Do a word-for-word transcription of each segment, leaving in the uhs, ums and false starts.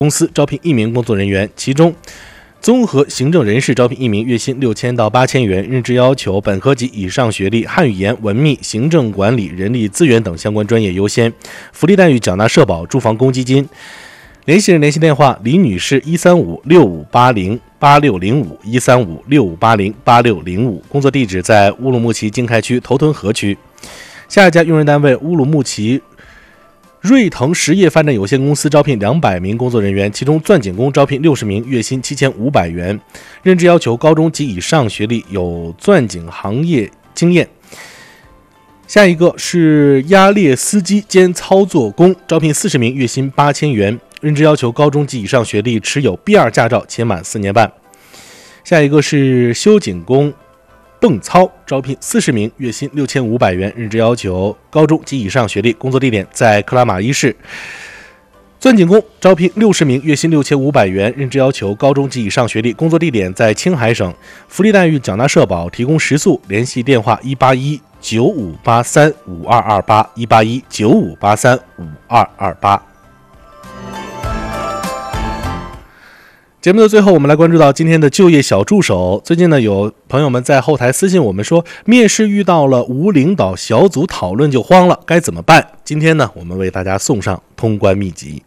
公司招聘一名工作人员，其中综合行政人事招聘一名，月薪六千到八千元，任职要求本科及以上学历，汉语言、文秘、行政管理、人力资源等相关专业优先，福利待遇缴纳社保、住房公积金。联系人联系电话：李女士一三五六五八零八六零五一三五六五八零八六零五，工作地址在乌鲁木齐经开区头屯河区。下一家用人单位乌鲁木齐瑞腾实业发展有限公司招聘两百名工作人员，其中钻井工招聘六十名，月薪七千五百元，任职要求高中及以上学历，有钻井行业经验。下一个是压列司机兼操作工，招聘四十名，月薪八千元，任职要求高中及以上学历，持有 B 二 驾照且满四年半。下一个是修井工泵操，招聘四十名，月薪六千五百元，任职要求高中及以上学历，工作地点在克拉玛依市。钻井工招聘六十名，月薪六千五百元，任职要求高中及以上学历，工作地点在青海省。福利待遇缴纳社保，提供食宿，联系电话一八一九五八三五二二八一八一九五八三五二二八。节目的最后，我们来关注到今天的就业小助手。最近呢，有朋友们在后台私信我们说，面试遇到了无领导小组讨论就慌了，该怎么办？今天呢，我们为大家送上通关秘籍。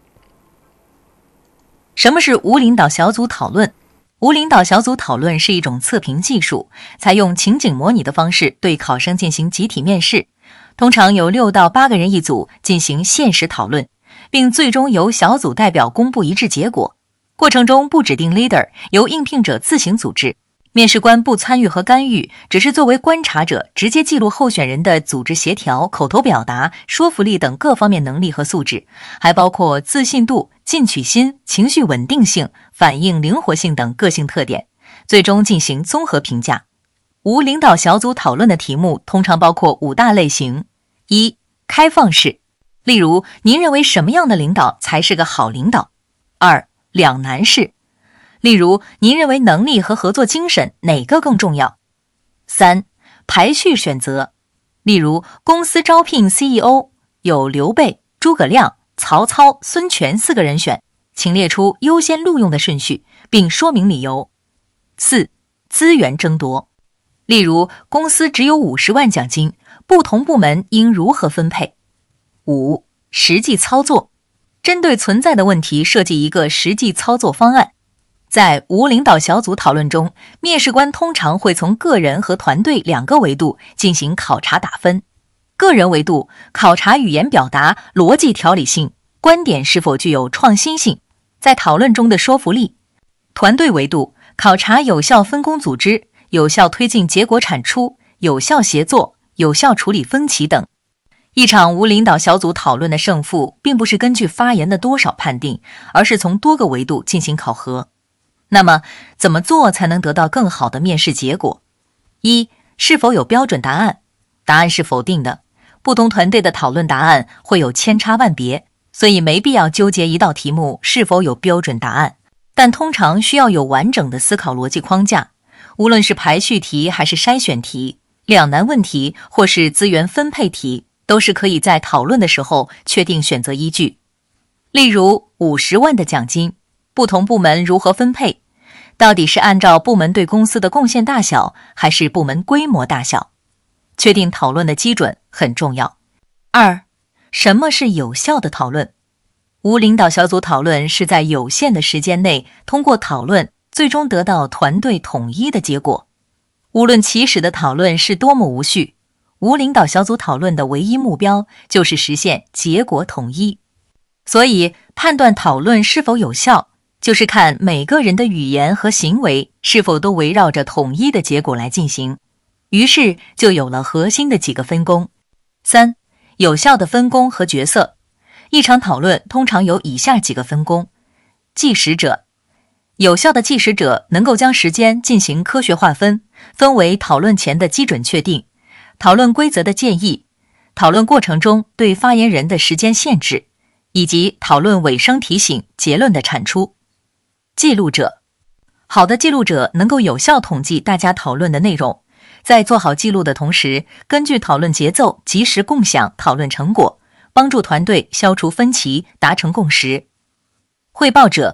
什么是无领导小组讨论？无领导小组讨论是一种测评技术，采用情景模拟的方式对考生进行集体面试，通常有六到八个人一组进行限时讨论，并最终由小组代表公布一致结果。过程中不指定 leader， 由应聘者自行组织，面试官不参与和干预，只是作为观察者，直接记录候选人的组织协调、口头表达、说服力等各方面能力和素质，还包括自信度、进取心、情绪稳定性、反应灵活性等个性特点，最终进行综合评价。无领导小组讨论的题目通常包括五大类型：一、开放式，例如您认为什么样的领导才是个好领导？二、两难式，例如您认为能力和合作精神哪个更重要？三、排序选择，例如公司招聘 C E O， 有刘备、诸葛亮、曹操、孙权四个人选，请列出优先录用的顺序，并说明理由。四、资源争夺，例如公司只有五十万奖金，不同部门应如何分配？五、实际操作，针对存在的问题设计一个实际操作方案。在无领导小组讨论中，面试官通常会从个人和团队两个维度进行考察打分。个人维度考察语言表达、逻辑条理性、观点是否具有创新性，在讨论中的说服力。团队维度考察有效分工组织、有效推进结果产出、有效协作、有效处理分歧等。一场无领导小组讨论的胜负，并不是根据发言的多少判定，而是从多个维度进行考核。那么，怎么做才能得到更好的面试结果？一、是否有标准答案？答案是否定的。不同团队的讨论答案会有千差万别，所以没必要纠结一道题目是否有标准答案，但通常需要有完整的思考逻辑框架。无论是排序题还是筛选题、两难问题或是资源分配题，都是可以在讨论的时候确定选择依据。例如五十万的奖金，不同部门如何分配？到底是按照部门对公司的贡献大小，还是部门规模大小？确定讨论的基准很重要。二、什么是有效的讨论？无领导小组讨论是在有限的时间内，通过讨论最终得到团队统一的结果。无论起始的讨论是多么无序，无领导小组讨论的唯一目标就是实现结果统一。所以，判断讨论是否有效，就是看每个人的语言和行为是否都围绕着统一的结果来进行。于是，就有了核心的几个分工。三、有效的分工和角色。一场讨论通常有以下几个分工：计时者，有效的计时者能够将时间进行科学划分，分为讨论前的基准确定、讨论规则的建议、讨论过程中对发言人的时间限制，以及讨论尾声提醒、结论的产出。记录者，好的记录者能够有效统计大家讨论的内容，在做好记录的同时，根据讨论节奏及时共享讨论成果，帮助团队消除分歧，达成共识。 汇报者